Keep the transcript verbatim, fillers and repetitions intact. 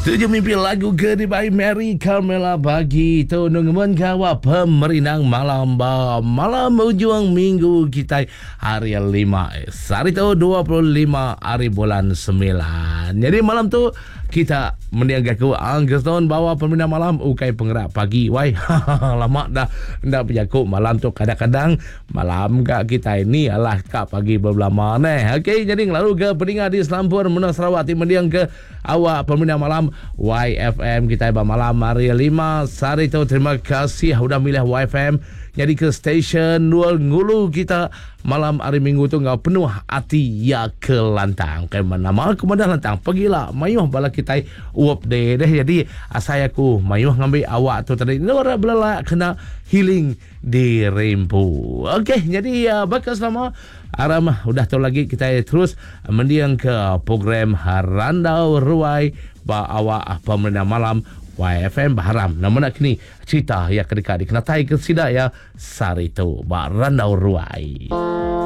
Tujuh mimpi lagu ke di by Mary Carmela bagi tu nungemen kawa pemerinang malam ba malam ujung minggu kita hari lima hari tu dua puluh lima hari bulan sembilan. Jadi malam tu kita meniaga ku angkat tahun bawa peminat malam ukai penggerak pagi. Wai lama dah ndak berjaku malam tu kadang-kadang malam kak kita ini alah kak pagi berlama neh. Okey, jadi lalu ke peninggal di Selampur Menang Sarawak timediang ke awak peminat malam Y F M kita iba malam hari lima hari tu. Terima kasih sudah milih Y F M jadi ke stesen Nual Ngulu kita malam hari minggu tu ngau penuh hati ya ke lantang ke mana mal ke mana lantang pergilah mayuh bala kita uap deh deh. Jadi asai aku mayuh ngambil awak tu tadi nora belala kena healing di Rempu. Okey, jadi ya bakal selama aram udah tahu lagi kita terus mendiang ke program Randau Ruai ba awak pemerintah malam Y F M Baharam. Namun nak kini cerita ya kedekat dikenatai ke sidak ya sari tu ba Randau Ruai.